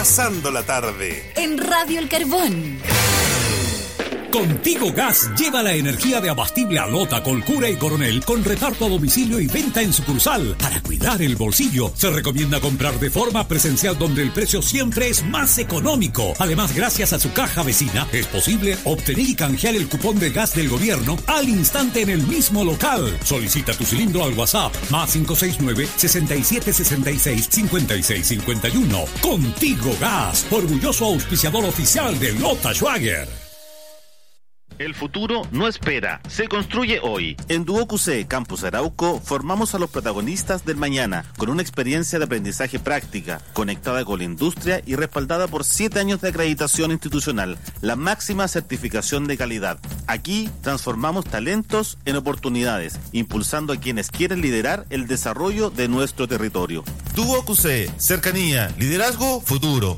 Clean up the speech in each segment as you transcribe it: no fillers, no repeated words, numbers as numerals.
pasando la tarde. En Radio El Carbón. Contigo Gas lleva la energía de Abastible a Lota, Colcura y Coronel con reparto a domicilio y venta en sucursal. Para cuidar el bolsillo, se recomienda comprar de forma presencial donde el precio siempre es más económico. Además, gracias a su caja vecina, es posible obtener y canjear el cupón de gas del gobierno al instante en el mismo local. Solicita tu cilindro al WhatsApp +569 6766 5651. Contigo Gas, orgulloso auspiciador oficial de Lota Schwager. El futuro no espera, se construye hoy. En Duoc Campus Arauco formamos a los protagonistas del mañana con una experiencia de aprendizaje práctica, conectada con la industria y respaldada por 7 años de acreditación institucional, la máxima certificación de calidad. Aquí transformamos talentos en oportunidades, impulsando a quienes quieren liderar el desarrollo de nuestro territorio. Duoc, cercanía, liderazgo, futuro.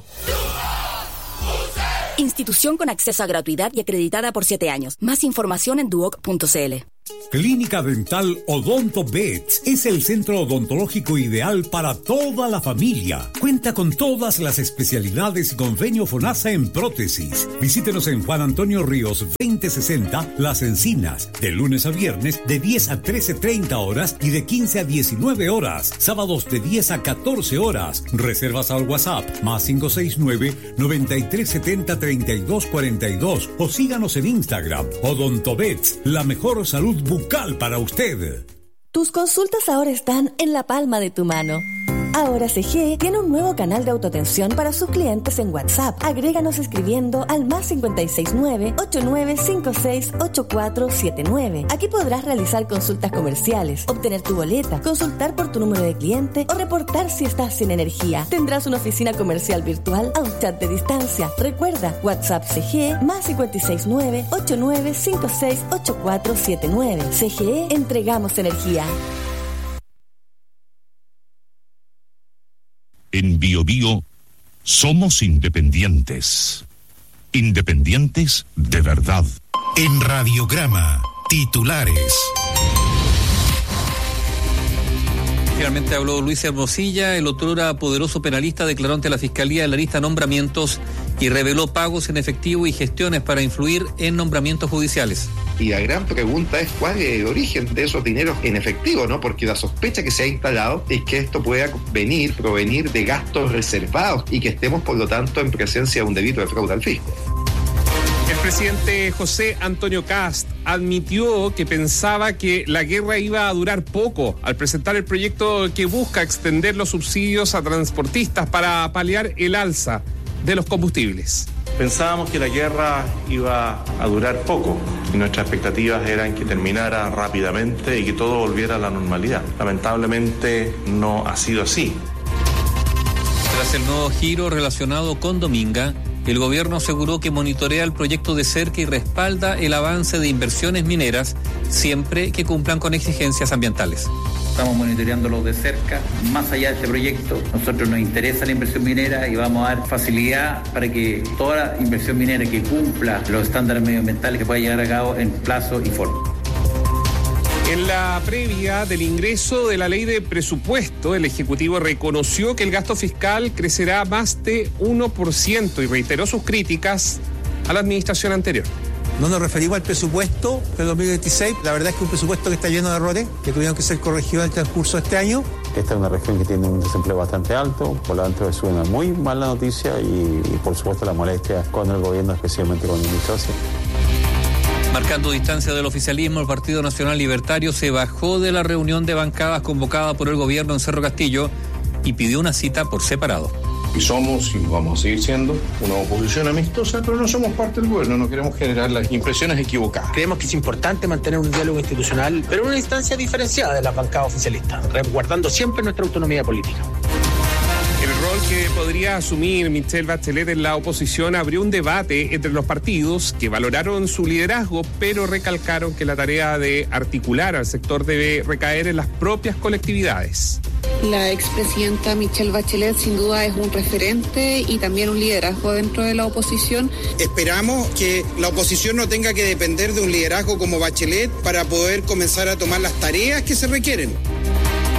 Institución con acceso a gratuidad y acreditada por 7 años. Más información en duoc.cl. Clínica Dental Odonto Vets es el centro odontológico ideal para toda la familia. Cuenta con todas las especialidades y convenio FONASA en prótesis. Visítenos en Juan Antonio Ríos 2060 Las Encinas, de lunes a viernes de 10 a 13:30 horas y de 15 a 19 horas. Sábados de 10 a 14 horas. Reservas al WhatsApp +569 9370 3242 o síganos en Instagram. Odonto Vets, la mejor salud bucal para usted. Tus consultas ahora están en la palma de tu mano. Ahora CGE tiene un nuevo canal de autoatención para sus clientes en WhatsApp. Agréganos escribiendo al +569 8956 8479. Aquí podrás realizar consultas comerciales, obtener tu boleta, consultar por tu número de cliente o reportar si estás sin energía. Tendrás una oficina comercial virtual a un chat de distancia. Recuerda, WhatsApp CGE +569 8956 8479. CGE, entregamos energía. En BioBio somos independientes. Independientes de verdad. En Radiograma, titulares. Finalmente habló Luis Hermosilla, el otrora poderoso penalista declaró ante la Fiscalía la lista de nombramientos y reveló pagos en efectivo y gestiones para influir en nombramientos judiciales. Y la gran pregunta es cuál es el origen de esos dineros en efectivo, ¿no? Porque la sospecha que se ha instalado es que esto pueda provenir de gastos reservados y que estemos, por lo tanto, en presencia de un delito de fraude al fisco. El presidente José Antonio Kast admitió que pensaba que la guerra iba a durar poco al presentar el proyecto que busca extender los subsidios a transportistas para paliar el alza de los combustibles. Pensábamos que la guerra iba a durar poco y nuestras expectativas eran que terminara rápidamente y que todo volviera a la normalidad. Lamentablemente no ha sido así. Tras el nuevo giro relacionado con Dominga, el gobierno aseguró que monitorea el proyecto de cerca y respalda el avance de inversiones mineras siempre que cumplan con exigencias ambientales. Estamos monitoreándolo de cerca. Más allá de este proyecto, a nosotros nos interesa la inversión minera y vamos a dar facilidad para que toda la inversión minera que cumpla los estándares medioambientales que pueda llegar a cabo en plazo y forma. En la previa del ingreso de la ley de presupuesto, el Ejecutivo reconoció que el gasto fiscal crecerá más de 1% y reiteró sus críticas a la administración anterior. No nos referimos al presupuesto del 2026. La verdad es que es un presupuesto que está lleno de errores que tuvieron que ser corregidos en el transcurso de este año. Esta es una región que tiene un desempleo bastante alto, por lo tanto es una muy mala noticia y por supuesto la molestia con el gobierno, especialmente con el ministro. Marcando distancia del oficialismo, el Partido Nacional Libertario se bajó de la reunión de bancadas convocada por el gobierno en Cerro Castillo y pidió una cita por separado. Y somos, y vamos a seguir siendo, una oposición amistosa, pero no somos parte del gobierno, no queremos generar las impresiones equivocadas. Creemos que es importante mantener un diálogo institucional, pero en una instancia diferenciada de la bancada oficialista, resguardando siempre nuestra autonomía política. El rol que podría asumir Michelle Bachelet en la oposición abrió un debate entre los partidos que valoraron su liderazgo, pero recalcaron que la tarea de articular al sector debe recaer en las propias colectividades. La expresidenta Michelle Bachelet sin duda es un referente y también un liderazgo dentro de la oposición. Esperamos que la oposición no tenga que depender de un liderazgo como Bachelet para poder comenzar a tomar las tareas que se requieren.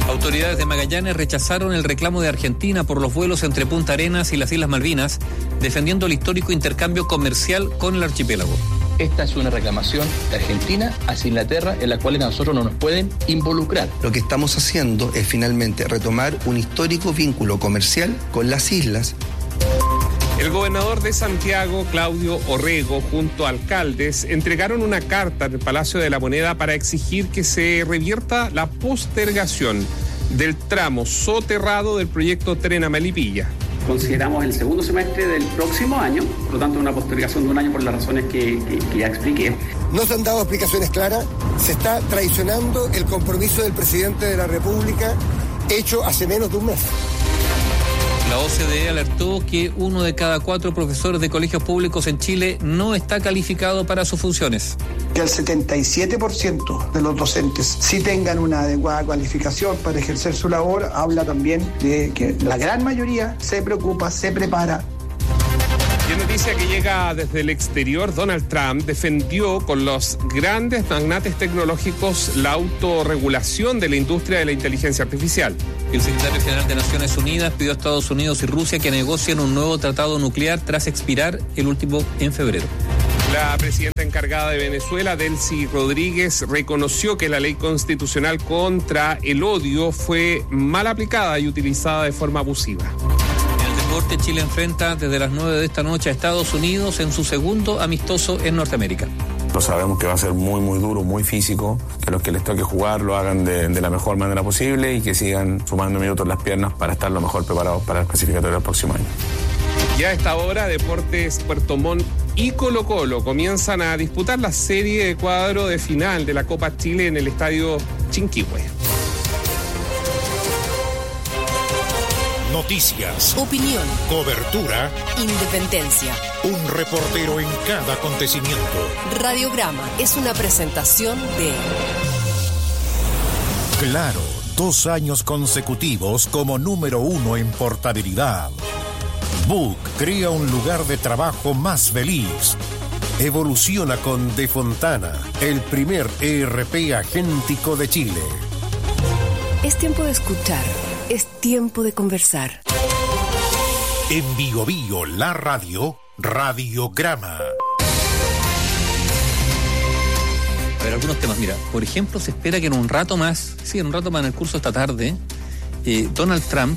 Autoridades de Magallanes rechazaron el reclamo de Argentina por los vuelos entre Punta Arenas y las Islas Malvinas, defendiendo el histórico intercambio comercial con el archipiélago. Esta es una reclamación de Argentina hacia Inglaterra en la cual a nosotros no nos pueden involucrar. Lo que estamos haciendo es finalmente retomar un histórico vínculo comercial con las islas. El gobernador de Santiago, Claudio Orrego, junto a alcaldes, entregaron una carta al Palacio de la Moneda para exigir que se revierta la postergación del tramo soterrado del proyecto Tren a Melipilla. Consideramos el segundo semestre del próximo año, por lo tanto una postergación de un año por las razones que ya expliqué. No se han dado explicaciones claras, se está traicionando el compromiso del presidente de la República hecho hace menos de un mes. La OCDE alertó que 1 de cada 4 profesores de colegios públicos en Chile no está calificado para sus funciones. Que el 77% de los docentes sí tengan una adecuada cualificación para ejercer su labor, habla también de que la gran mayoría se preocupa, se prepara. Y noticia que llega desde el exterior, Donald Trump defendió con los grandes magnates tecnológicos la autorregulación de la industria de la inteligencia artificial. El secretario general de Naciones Unidas pidió a Estados Unidos y Rusia que negocien un nuevo tratado nuclear tras expirar el último en febrero. La presidenta encargada de Venezuela, Delcy Rodríguez, reconoció que la ley constitucional contra el odio fue mal aplicada y utilizada de forma abusiva. Chile enfrenta desde las 9 de esta noche a Estados Unidos en su segundo amistoso en Norteamérica. Lo sabemos que va a ser muy, muy duro, muy físico, que los que les toque jugar lo hagan de la mejor manera posible y que sigan sumando minutos en las piernas para estar lo mejor preparados para el clasificatorio del próximo año. Ya a esta hora, Deportes Puerto Montt y Colo-Colo comienzan a disputar la serie de cuadro de final de la Copa Chile en el estadio Chinquihue. Noticias, opinión, cobertura, independencia. Un reportero en cada acontecimiento. Radiograma es una presentación de Claro, 2 años consecutivos como número 1 en portabilidad. Book crea un lugar de trabajo más feliz. Evoluciona con De Fontana, el primer ERP agéntico de Chile. Es tiempo de escuchar. Es tiempo de conversar. En Bio Bio, la radio, Radiograma. A ver, algunos temas. Mira, por ejemplo, se espera que en un rato más en el curso de esta tarde, Donald Trump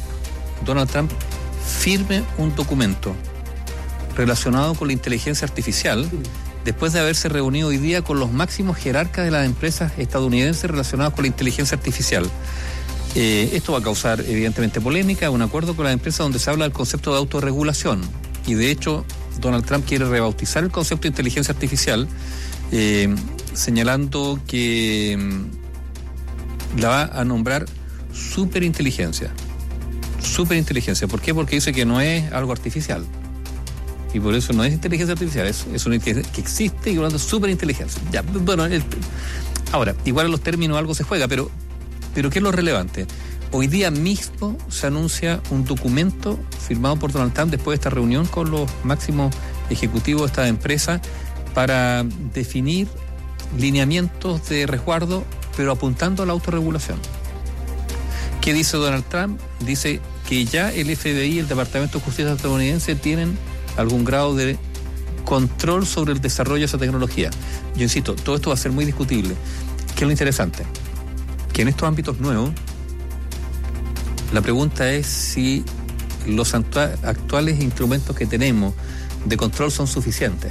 firme un documento relacionado con la inteligencia artificial después de haberse reunido hoy día con los máximos jerarcas de las empresas estadounidenses relacionadas con la inteligencia artificial. Esto va a causar evidentemente polémica, un acuerdo con las empresas donde se habla del concepto de autorregulación y de hecho Donald Trump quiere rebautizar el concepto de inteligencia artificial señalando que la va a nombrar superinteligencia. ¿Por qué? Porque dice que no es algo artificial y por eso no es inteligencia artificial, es una inteligencia que existe y por lo tanto superinteligencia. Ya, bueno, ahora, igual en los términos algo se juega, pero ¿qué es lo relevante? Hoy día mismo se anuncia un documento firmado por Donald Trump después de esta reunión con los máximos ejecutivos de esta empresa para definir lineamientos de resguardo, pero apuntando a la autorregulación. ¿Qué dice Donald Trump? Dice que ya el FBI y el Departamento de Justicia estadounidense tienen algún grado de control sobre el desarrollo de esa tecnología. Yo insisto, todo esto va a ser muy discutible. ¿Qué es lo interesante? Que en estos ámbitos nuevos, la pregunta es si los actuales instrumentos que tenemos de control son suficientes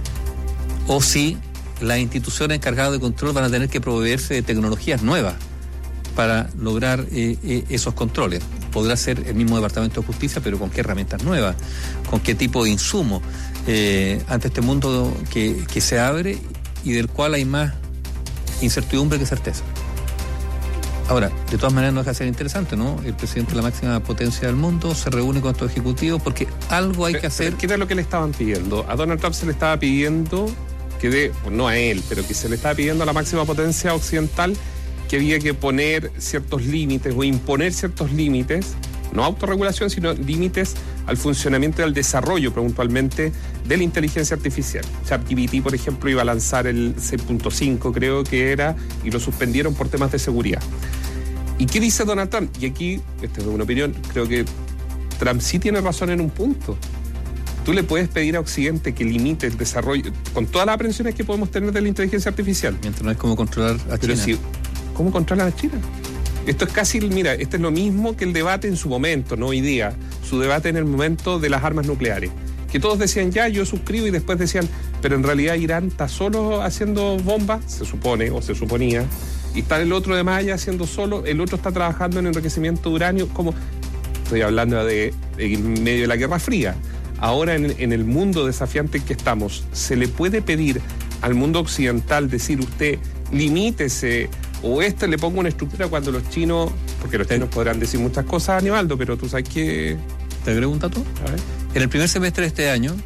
o si las instituciones encargadas de control van a tener que proveerse de tecnologías nuevas para lograr esos controles. Podrá ser el mismo Departamento de Justicia, pero ¿con qué herramientas nuevas? ¿Con qué tipo de insumo? Ante este mundo que se abre y del cual hay más incertidumbre que certeza. Ahora, de todas maneras no deja de ser interesante, ¿no? El presidente de la máxima potencia del mundo se reúne con estos ejecutivos porque algo hay que hacer. ¿Qué era lo que le estaban pidiendo? A Donald Trump se le estaba pidiendo no a él, pero que se le estaba pidiendo a la máxima potencia occidental que había que poner ciertos límites o imponer ciertos límites, no autorregulación, sino límites al funcionamiento y al desarrollo, puntualmente, de la inteligencia artificial. ChatGPT, por ejemplo, iba a lanzar el 6.5, creo que era, y lo suspendieron por temas de seguridad. ¿Y qué dice Donald Trump? Y aquí, esta es una opinión, creo que Trump sí tiene razón en un punto. Tú le puedes pedir a Occidente que limite el desarrollo, con todas las aprensiones que podemos tener de la inteligencia artificial. Mientras no es como controlar a China. Pero sí, ¿cómo controlar a China? Esto es casi, mira, esto es lo mismo que el debate en su momento, no hoy día, su debate en el momento de las armas nucleares. Que todos decían, ya, yo suscribo, y después decían, pero en realidad Irán está solo haciendo bombas, se supone, o se suponía, y está el otro de Maya haciendo solo, el otro está trabajando en enriquecimiento de uranio, como estoy hablando de en medio de la Guerra Fría. Ahora en el mundo desafiante en que estamos, ¿se le puede pedir al mundo occidental decir usted, limítese, o le pongo una estructura cuando los chinos, porque los chinos podrán decir muchas cosas, Aníbaldo, pero tú sabes que... ¿Te agrego un dato? A ver. En el primer semestre de este año,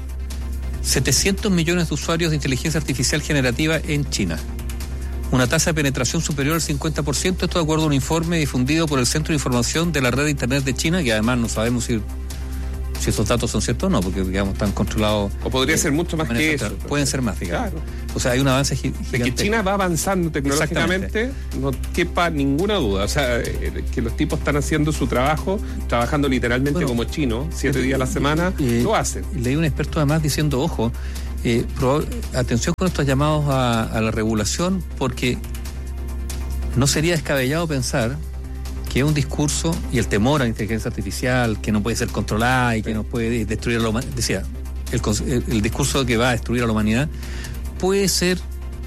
700 millones de usuarios de inteligencia artificial generativa en China. Una tasa de penetración superior al 50%, esto de acuerdo a un informe difundido por el Centro de Información de la Red de Internet de China, que además no sabemos si esos datos son ciertos o no, porque digamos están controlados. O podría ser mucho más que eso. Pueden ser más, digamos. Claro. O sea, hay un avance gigante. De que China va avanzando tecnológicamente, no quepa ninguna duda. O sea, que los tipos están haciendo su trabajo, trabajando literalmente como chinos, 7 días a la semana, lo hacen. Leí un experto además diciendo, ojo, atención con estos llamados a la regulación, porque no sería descabellado pensar que un discurso y el temor a la inteligencia artificial, que no puede ser controlada y que no puede destruir a la humanidad, decía, el discurso que va a destruir a la humanidad, puede ser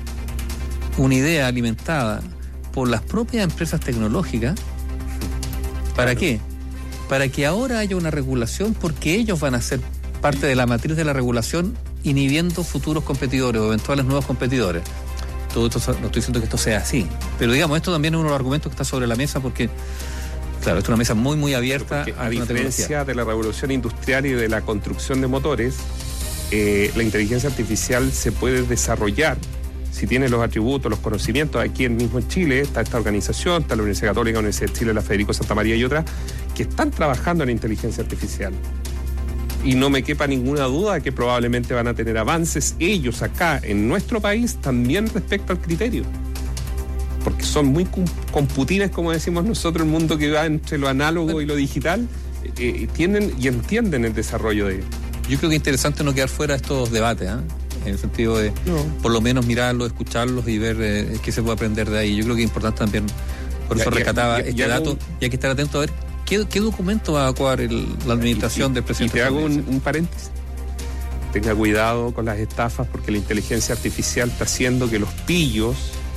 una idea alimentada por las propias empresas tecnológicas. ¿Para qué? Para que ahora haya una regulación, porque ellos van a ser parte de la matriz de la regulación, inhibiendo futuros competidores o eventuales nuevos competidores. Todo esto, no estoy diciendo que esto sea así, pero digamos, esto también es uno de los argumentos que está sobre la mesa, porque claro, esto es una mesa muy muy abierta. A diferencia de la revolución industrial y de la construcción de motores, la inteligencia artificial se puede desarrollar si tiene los atributos, los conocimientos. Aquí mismo en Chile está esta organización, está la Universidad Católica, la Universidad de Chile, la Federico Santa María y otras, que están trabajando en inteligencia artificial. Y no me quepa ninguna duda de que probablemente van a tener avances ellos acá en nuestro país también respecto al criterio. Porque son muy computines, como decimos nosotros, el mundo que va entre lo análogo y lo digital, tienen y entienden el desarrollo de ello. Yo creo que es interesante no quedar fuera de estos debates, en el sentido de por lo menos mirarlos, escucharlos y ver qué se puede aprender de ahí. Yo creo que es importante también, por eso rescataba este dato, y hay que estar atento a ver ¿qué documento va a acuar la administración del presidente? Y te hago un paréntesis. Tenga cuidado con las estafas, porque la inteligencia artificial está haciendo que los pillos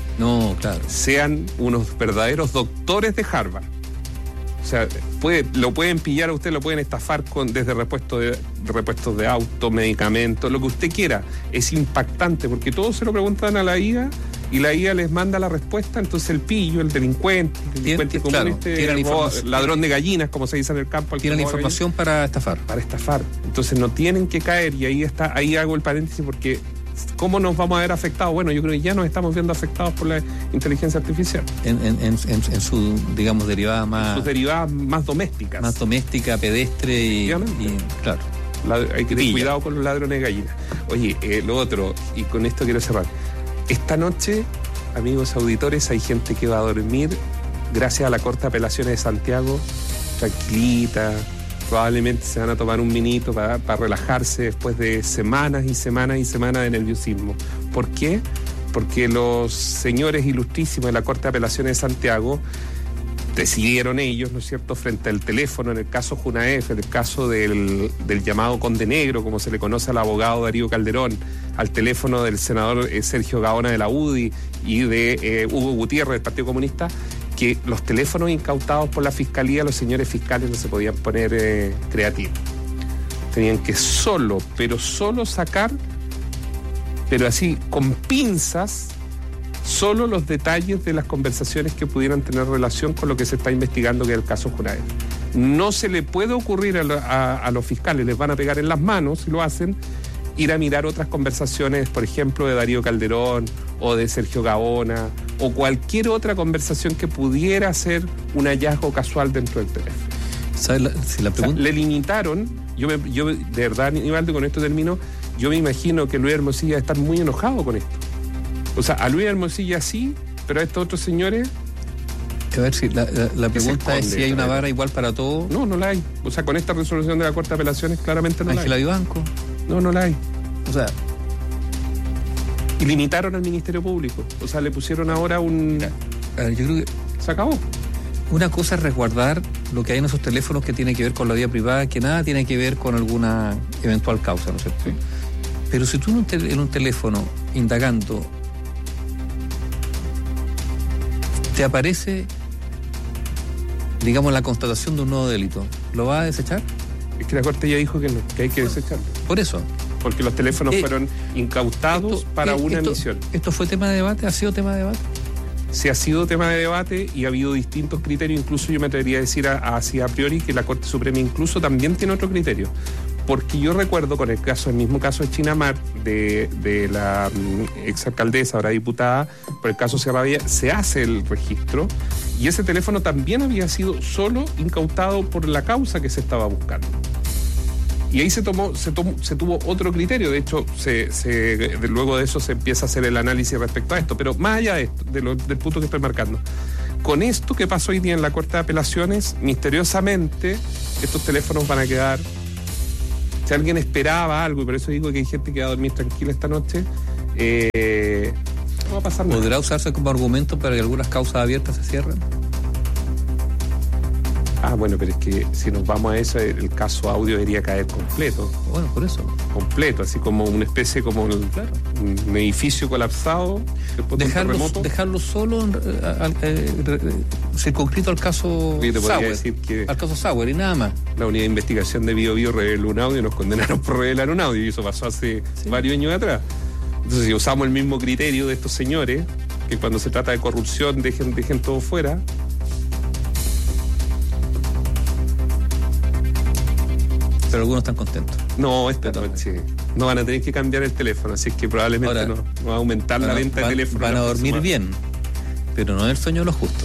sean unos verdaderos doctores de Harvard. O sea, lo pueden pillar a usted, lo pueden estafar desde repuestos de auto, medicamentos, lo que usted quiera. Es impactante, porque todos se lo preguntan a la IA y la IA les manda la respuesta. Entonces el pillo, el delincuente común, ladrón de gallinas, como se dice en el campo. Tiene la información para estafar. Para estafar. Entonces no tienen que caer, y ahí hago el paréntesis, porque ¿cómo nos vamos a ver afectados? Bueno, yo creo que ya nos estamos viendo afectados por la inteligencia artificial. En su, digamos, derivada más... Sus derivadas más domésticas. Más doméstica, pedestre y claro. Hay que tener cuidado con los ladrones de gallinas. Oye, lo otro, y con esto quiero cerrar. Esta noche, amigos auditores, hay gente que va a dormir gracias a la Corte de Apelaciones de Santiago, tranquilita. Probablemente se van a tomar un minito para relajarse después de semanas y semanas y semanas de nerviosismo. ¿Por qué? Porque los señores ilustrísimos de la Corte de Apelaciones de Santiago decidieron ellos, ¿no es cierto?, frente al teléfono, en el caso Junaef, en el caso del llamado Conde Negro, como se le conoce al abogado Darío Calderón, al teléfono del senador Sergio Gaona de la UDI y de Hugo Gutiérrez del Partido Comunista, que los teléfonos incautados por la Fiscalía, los señores fiscales no se podían poner creativos. Tenían que solo sacar, pero así, con pinzas, solo los detalles de las conversaciones que pudieran tener relación con lo que se está investigando, que es el caso Junaef. No se le puede ocurrir a los fiscales, les van a pegar en las manos si lo hacen, ir a mirar otras conversaciones, por ejemplo, de Darío Calderón o de Sergio Gaona o cualquier otra conversación que pudiera ser un hallazgo casual dentro del teléfono. ¿Sabes la pregunta? Le limitaron, yo de verdad, Aníbaldo, con esto termino, yo me imagino que Luis Hermosilla está muy enojado con esto. O sea, a Luis Hermosilla sí, pero a estos otros señores A ver, si la pregunta es si hay una vara igual para todos. No, no la hay. O sea, con esta resolución de la Corte de Apelaciones claramente no la hay. Ángela Vivanco. No la hay. O sea... Y limitaron al Ministerio Público. O sea, le pusieron ahora un... A ver, yo creo que... Se acabó. Una cosa es resguardar lo que hay en esos teléfonos que tiene que ver con la vida privada, que nada tiene que ver con alguna eventual causa, ¿no es cierto? Sí. Pero si tú en un teléfono indagando te aparece, digamos, la constatación de un nuevo delito, ¿lo va a desechar? Es que la Corte ya dijo que no, que hay que desecharlo. Por eso. Porque los teléfonos fueron incautados para una emisión. ¿Esto fue tema de debate? ¿Ha sido tema de debate? Se ha sido tema de debate y ha habido distintos criterios. Incluso yo me atrevería a decir así a priori que la Corte Suprema incluso también tiene otro criterio. Porque yo recuerdo con el mismo caso de Chinamar, de la exalcaldesa, ahora diputada, por el caso Serradilla, se hace el registro y ese teléfono también había sido solo incautado por la causa que se estaba buscando. Y ahí se tuvo otro criterio. De hecho, luego de eso se empieza a hacer el análisis respecto a esto. Pero más allá de esto, del punto que estoy marcando, con esto que pasó hoy día en la Corte de Apelaciones, misteriosamente estos teléfonos van a quedar... Si alguien esperaba algo, y por eso digo que hay gente que va a dormir tranquila esta noche, no va a pasar nada. ¿Podrá usarse como argumento para que algunas causas abiertas se cierren? Bueno, pero es que si nos vamos a eso, el caso audio debería caer completo. Bueno, por eso. Completo, así como una especie, como un edificio colapsado. Dejarlo solo, circunscrito al caso Sauer. Al caso Sauer y nada más. La unidad de investigación de Bio reveló un audio y nos condenaron por revelar un audio. Y eso pasó hace varios años atrás. Entonces, si usamos el mismo criterio de estos señores, que cuando se trata de corrupción dejen todo fuera... Pero algunos están contentos. No, no van a tener que cambiar el teléfono, así que probablemente ahora, no va a aumentar la venta de teléfono. Van a dormir bien, pero no es el sueño de los justos.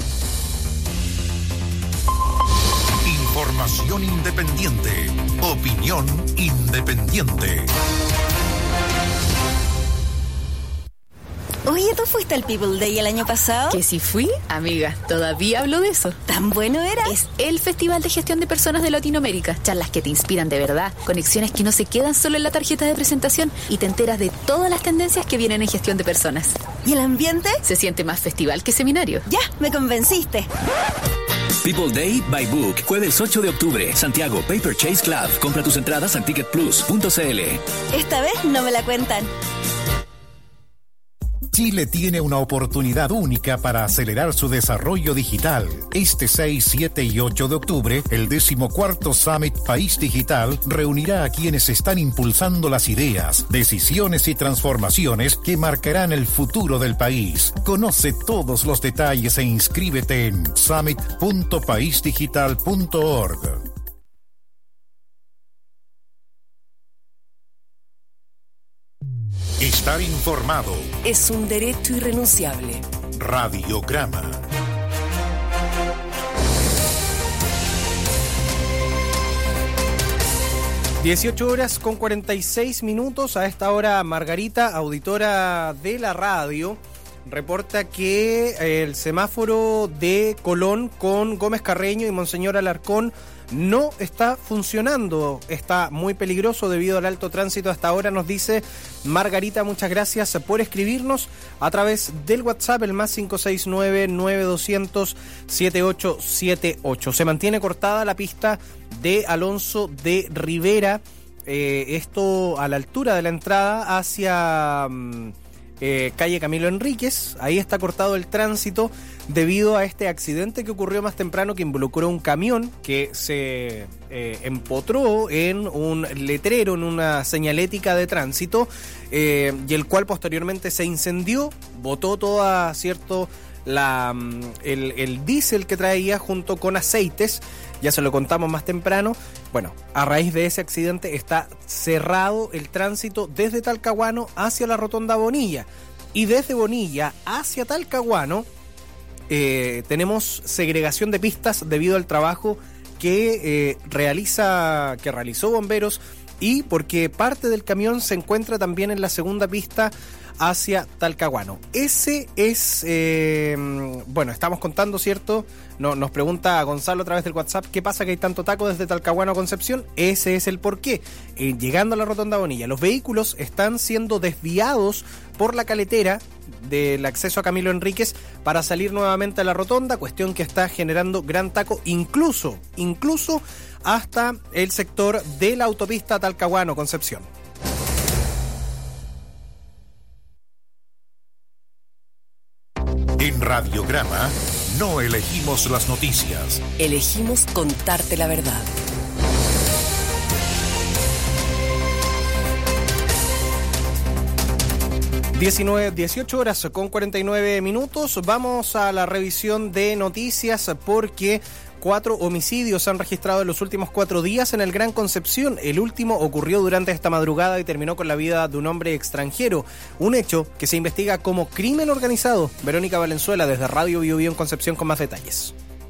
Información independiente. Opinión independiente. Oye, ¿tú fuiste al People Day el año pasado? Que si fui, amiga, todavía hablo de eso. ¿Tan bueno era? Es el Festival de Gestión de Personas de Latinoamérica. Charlas que te inspiran de verdad, conexiones que no se quedan solo en la tarjeta de presentación y te enteras de todas las tendencias que vienen en gestión de personas. ¿Y el ambiente? Se siente más festival que seminario. Ya, me convenciste. People Day by Book, jueves 8 de octubre, Santiago, Paper Chase Club. Compra tus entradas en ticketplus.cl. Esta vez no me la cuentan. Chile tiene una oportunidad única para acelerar su desarrollo digital. Este 6, 7 y 8 de octubre, el 14º Summit País Digital reunirá a quienes están impulsando las ideas, decisiones y transformaciones que marcarán el futuro del país. Conoce todos los detalles e inscríbete en summit.paisdigital.org. Estar informado es un derecho irrenunciable. Radiograma. (18:46) A esta hora, Margarita, auditora de la radio, reporta que el semáforo de Colón con Gómez Carreño y Monseñor Alarcón no está funcionando, está muy peligroso debido al alto tránsito hasta ahora, nos dice Margarita. Muchas gracias por escribirnos a través del WhatsApp, el más 569-9200-7878. Se mantiene cortada la pista de Alonso de Rivera, esto a la altura de la entrada hacia calle Camilo Enríquez. Ahí está cortado el tránsito debido a este accidente que ocurrió más temprano, que involucró un camión que se empotró en un letrero, en una señalética de tránsito, y el cual posteriormente se incendió, botó toda, el diésel que traía junto con aceites. Ya se lo contamos más temprano. Bueno, a raíz de ese accidente está cerrado el tránsito desde Talcahuano hacia la Rotonda Bonilla, y desde Bonilla hacia Talcahuano tenemos segregación de pistas debido al trabajo que realizó Bomberos, y porque parte del camión se encuentra también en la segunda pista hacia Talcahuano. Ese es, estamos contando, ¿cierto? Nos pregunta Gonzalo a través del WhatsApp, ¿qué pasa que hay tanto taco desde Talcahuano a Concepción? Ese es el porqué. Llegando a la Rotonda Bonilla, los vehículos están siendo desviados por la caletera del acceso a Camilo Enríquez para salir nuevamente a la rotonda, cuestión que está generando gran taco, incluso hasta el sector de la autopista Talcahuano-Concepción. En Radiograma no elegimos las noticias. Elegimos contarte la verdad. 18 horas con 49 minutos. Vamos a la revisión de noticias porque 4 homicidios se han registrado en los últimos 4 días en el Gran Concepción. El último ocurrió durante esta madrugada y terminó con la vida de un hombre extranjero. Un hecho que se investiga como crimen organizado. Verónica Valenzuela desde Radio Bio Bio en Concepción con más detalles.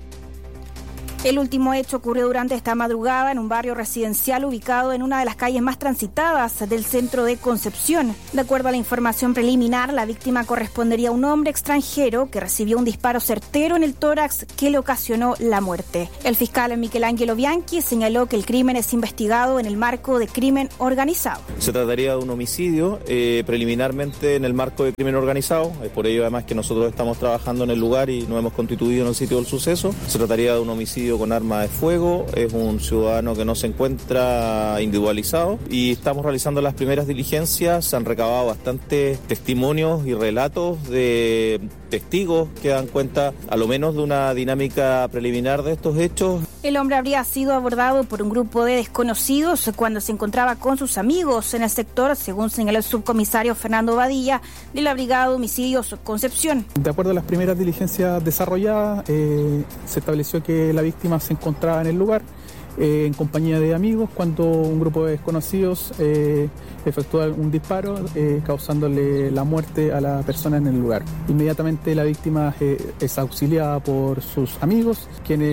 El último hecho ocurrió durante esta madrugada en un barrio residencial ubicado en una de las calles más transitadas del centro de Concepción. De acuerdo a la información preliminar, la víctima correspondería a un hombre extranjero que recibió un disparo certero en el tórax que le ocasionó la muerte. El fiscal Michelangelo Bianchi señaló que el crimen es investigado en el marco de crimen organizado. Se trataría de un homicidio preliminarmente en el marco de crimen organizado. Es por ello además que nosotros estamos trabajando en el lugar y nos hemos constituido en el sitio del suceso. Se trataría de un homicidio con arma de fuego, es un ciudadano que no se encuentra individualizado y estamos realizando las primeras diligencias. Se han recabado bastantes testimonios y relatos de testigos que dan cuenta a lo menos de una dinámica preliminar de estos hechos. El hombre habría sido abordado por un grupo de desconocidos cuando se encontraba con sus amigos en el sector, según señaló el subcomisario Fernando Badilla de la Brigada de Homicidios Concepción. De acuerdo a las primeras diligencias desarrolladas, se estableció que la víctima se encontraba en el lugar en compañía de amigos cuando un grupo de desconocidos efectúa un disparo causándole la muerte a la persona en el lugar. Inmediatamente la víctima es auxiliada por sus amigos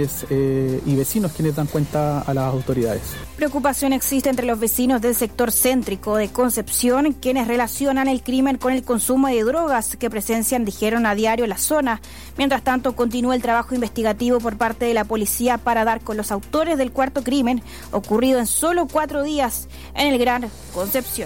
y vecinos quienes dan cuenta a las autoridades. Preocupación existe entre los vecinos del sector céntrico de Concepción, quienes relacionan el crimen con el consumo de drogas que presencian, dijeron, a diario la zona. Mientras tanto, continúa el trabajo investigativo por parte de la policía para dar con los autores del cuarto crimen ocurrido en solo 4 días en el Gran Concepción.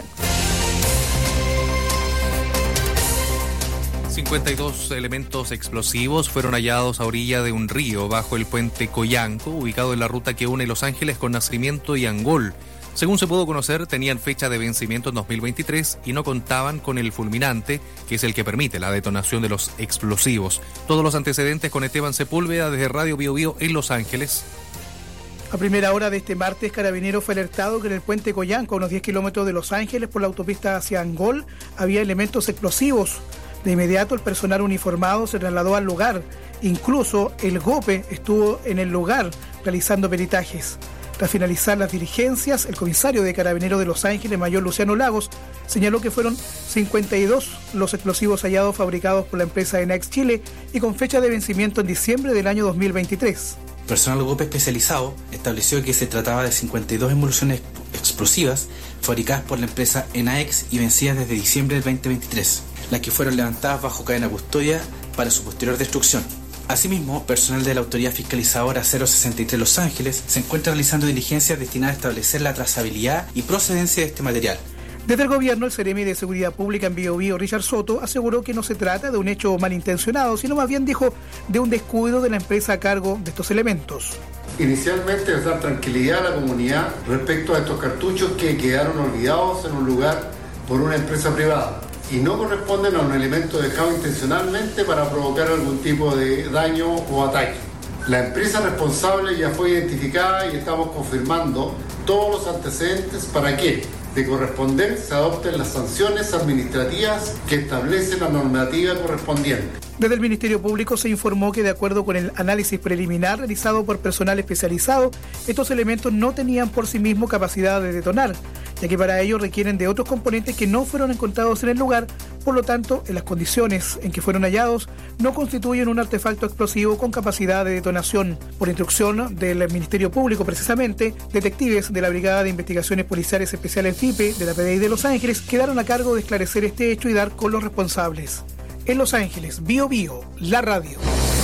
52 elementos explosivos fueron hallados a orilla de un río bajo el puente Coyanco, ubicado en la ruta que une Los Ángeles con Nacimiento y Angol. Según se pudo conocer, tenían fecha de vencimiento en 2023 y no contaban con el fulminante, que es el que permite la detonación de los explosivos. Todos los antecedentes con Esteban Sepúlveda desde Radio Bio Bio en Los Ángeles. A primera hora de este martes, Carabineros fue alertado que en el puente Coyanco, a unos 10 kilómetros de Los Ángeles, por la autopista hacia Angol, había elementos explosivos. De inmediato, el personal uniformado se trasladó al lugar. Incluso el GOPE estuvo en el lugar realizando peritajes. Tras finalizar las diligencias, el comisario de Carabineros de Los Ángeles, mayor Luciano Lagos, señaló que fueron 52 los explosivos hallados fabricados por la empresa Enaex Chile y con fecha de vencimiento en diciembre del año 2023. Personal GOPE especializado estableció que se trataba de 52 emulaciones explosivas fabricadas por la empresa Enaex y vencidas desde diciembre del 2023, las que fueron levantadas bajo cadena custodia para su posterior destrucción. Asimismo, personal de la Autoridad Fiscalizadora 063 Los Ángeles se encuentra realizando diligencias destinadas a establecer la trazabilidad y procedencia de este material. Desde el gobierno, el Seremi de Seguridad Pública en Bio Bio, Richard Soto, aseguró que no se trata de un hecho malintencionado, sino más bien, dijo, de un descuido de la empresa a cargo de estos elementos. Inicialmente es dar tranquilidad a la comunidad respecto a estos cartuchos que quedaron olvidados en un lugar por una empresa privada y no corresponden a un elemento dejado intencionalmente para provocar algún tipo de daño o ataque. La empresa responsable ya fue identificada y estamos confirmando todos los antecedentes para que, de corresponder, se adopten las sanciones administrativas que establece la normativa correspondiente. Desde el Ministerio Público se informó que, de acuerdo con el análisis preliminar realizado por personal especializado, estos elementos no tenían por sí mismos capacidad de detonar ya que para ello requieren de otros componentes que no fueron encontrados en el lugar. Por lo tanto, en las condiciones en que fueron hallados, no constituyen un artefacto explosivo con capacidad de detonación. Por instrucción del Ministerio Público, precisamente, detectives de la Brigada de Investigaciones Policiales Especiales FIPE de la PDI de Los Ángeles quedaron a cargo de esclarecer este hecho y dar con los responsables. En Los Ángeles, Bio Bio, la radio.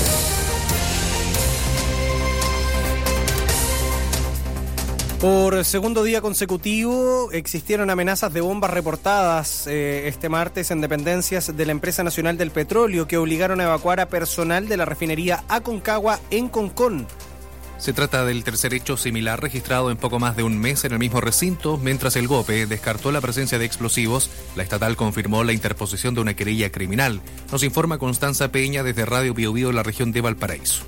Por segundo día consecutivo existieron amenazas de bombas reportadas este martes en dependencias de la Empresa Nacional del Petróleo que obligaron a evacuar a personal de la refinería Aconcagua en Concón. Se trata del tercer hecho similar registrado en poco más de un mes en el mismo recinto. Mientras el GOPE descartó la presencia de explosivos, la estatal confirmó la interposición de una querella criminal. Nos informa Constanza Peña desde Radio Bio Bio, la región de Valparaíso.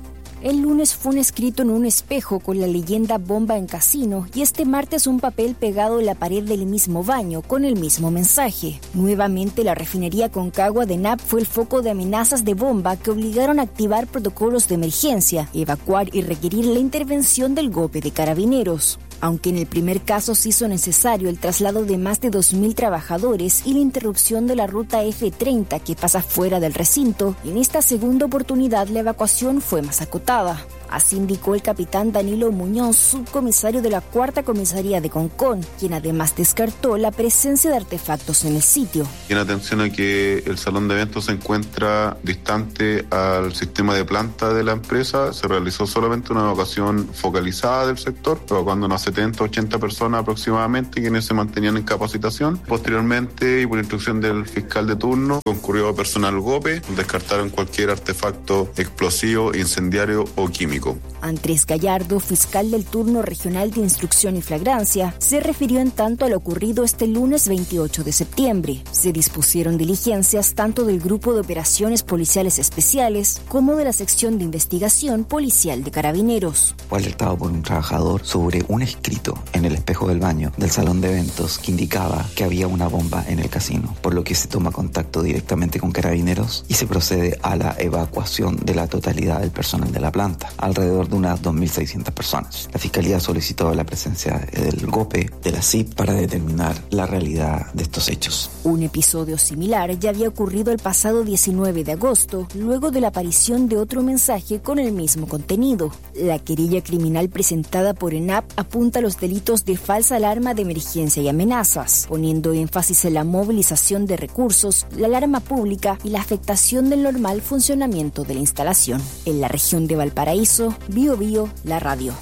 El lunes fue un escrito en un espejo con la leyenda bomba en casino y este martes un papel pegado en la pared del mismo baño con el mismo mensaje. Nuevamente la refinería Aconcagua de ENAP fue el foco de amenazas de bomba que obligaron a activar protocolos de emergencia, evacuar y requerir la intervención del GOPE de Carabineros. Aunque en el primer caso se hizo necesario el traslado de más de 2.000 trabajadores y la interrupción de la ruta F30 que pasa fuera del recinto, en esta segunda oportunidad la evacuación fue más acotada. Así indicó el capitán Danilo Muñoz, subcomisario de la 4ª Comisaría de Concón, quien además descartó la presencia de artefactos en el sitio. En atención a que el salón de eventos se encuentra distante al sistema de planta de la empresa, se realizó solamente una evacuación focalizada del sector, evacuando unas 70, 80 personas aproximadamente, quienes se mantenían en capacitación. Posteriormente, y por instrucción del fiscal de turno, concurrió personal GOPE, descartaron cualquier artefacto explosivo, incendiario o químico. Andrés Gallardo, fiscal del turno regional de instrucción y flagrancia, se refirió en tanto a lo ocurrido este lunes 28 de septiembre. Se dispusieron diligencias tanto del Grupo de Operaciones Policiales Especiales como de la Sección de Investigación Policial de Carabineros. Fue alertado por un trabajador sobre un escrito en el espejo del baño del salón de eventos que indicaba que había una bomba en el casino, por lo que se toma contacto directamente con Carabineros y se procede a la evacuación de la totalidad del personal de la planta, alrededor de unas 2.600 personas. La Fiscalía solicitó la presencia del GOPE, de la CIP, para determinar la realidad de estos hechos. Un episodio similar ya había ocurrido el pasado 19 de agosto, luego de la aparición de otro mensaje con el mismo contenido. La querella criminal presentada por ENAP apunta a los delitos de falsa alarma de emergencia y amenazas, poniendo énfasis en la movilización de recursos, la alarma pública y la afectación del normal funcionamiento de la instalación. En la región de Valparaíso, Bio Bio, la radio.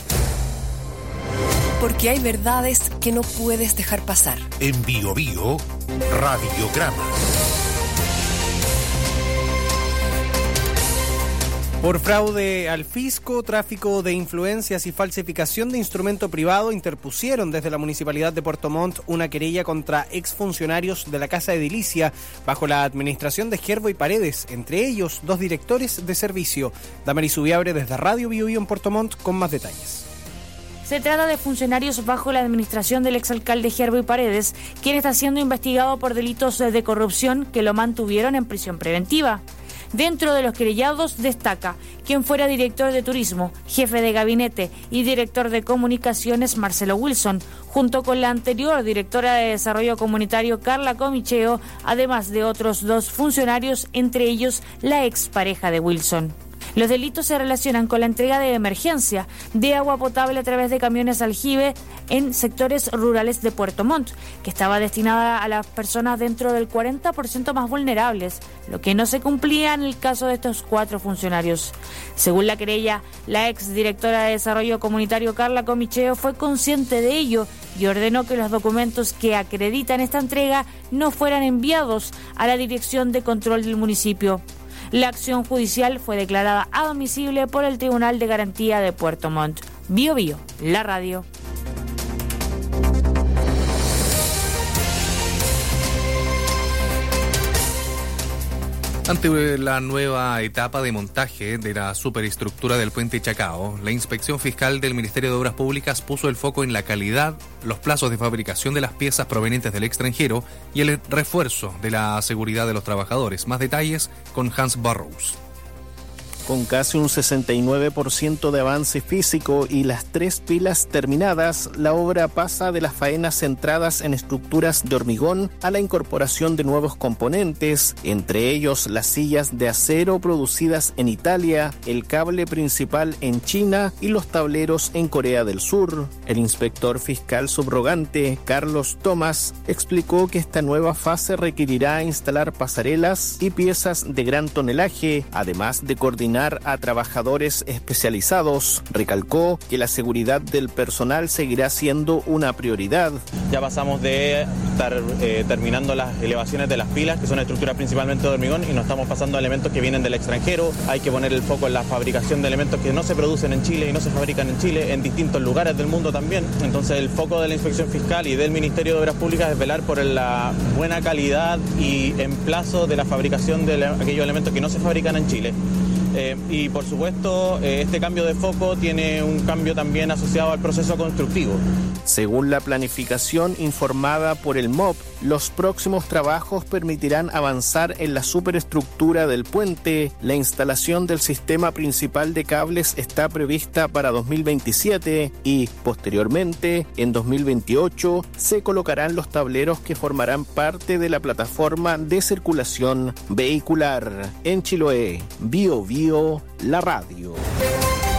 Porque hay verdades que no puedes dejar pasar. En Bio Bio, Radiograma. Por fraude al fisco, tráfico de influencias y falsificación de instrumento privado, interpusieron desde la Municipalidad de Puerto Montt una querella contra exfuncionarios de la Casa Edilicia bajo la administración de Gerboy Paredes, entre ellos 2 directores de servicio. Damaris Ubiabre desde Radio Bio Bio en Puerto Montt con más detalles. Se trata de funcionarios bajo la administración del exalcalde Gerboy Paredes, quien está siendo investigado por delitos de corrupción que lo mantuvieron en prisión preventiva. Dentro de los querellados destaca quien fuera director de turismo, jefe de gabinete y director de comunicaciones Marcelo Wilson, junto con la anterior directora de desarrollo comunitario Carla Comicheo, además de otros 2 funcionarios, entre ellos la expareja de Wilson. Los delitos se relacionan con la entrega de emergencia de agua potable a través de camiones aljibe en sectores rurales de Puerto Montt, que estaba destinada a las personas dentro del 40% más vulnerables, lo que no se cumplía en el caso de estos 4 funcionarios. Según la querella, la exdirectora de Desarrollo Comunitario Carla Comicheo fue consciente de ello y ordenó que los documentos que acreditan esta entrega no fueran enviados a la Dirección de Control del municipio. La acción judicial fue declarada admisible por el Tribunal de Garantía de Puerto Montt. Bio Bio, la radio. Ante la nueva etapa de montaje de la superestructura del puente Chacao, la inspección fiscal del Ministerio de Obras Públicas puso el foco en la calidad, los plazos de fabricación de las piezas provenientes del extranjero y el refuerzo de la seguridad de los trabajadores. Más detalles con Hans Burrows. Con casi un 69% de avance físico y las 3 pilas terminadas, la obra pasa de las faenas centradas en estructuras de hormigón a la incorporación de nuevos componentes, entre ellos las sillas de acero producidas en Italia, el cable principal en China y los tableros en Corea del Sur. El inspector fiscal subrogante, Carlos Tomás, explicó que esta nueva fase requerirá instalar pasarelas y piezas de gran tonelaje, además de coordinar a trabajadores especializados. Recalcó que la seguridad del personal seguirá siendo una prioridad. Ya pasamos de estar terminando las elevaciones de las pilas, que son estructuras principalmente de hormigón, y nos estamos pasando a elementos que vienen del extranjero. Hay que poner el foco en la fabricación de elementos que no se producen en Chile y no se fabrican en Chile, en distintos lugares del mundo también. Entonces el foco de la Inspección Fiscal y del Ministerio de Obras Públicas es velar por la buena calidad y emplazo de la fabricación de aquellos elementos que no se fabrican en Chile. Y por supuesto, este cambio de foco tiene un cambio también asociado al proceso constructivo. Según la planificación informada por el MOP, los próximos trabajos permitirán avanzar en la superestructura del puente. La instalación del sistema principal de cables está prevista para 2027 y, posteriormente, en 2028, se colocarán los tableros que formarán parte de la plataforma de circulación vehicular. En Chiloé, Bio Bio, la radio.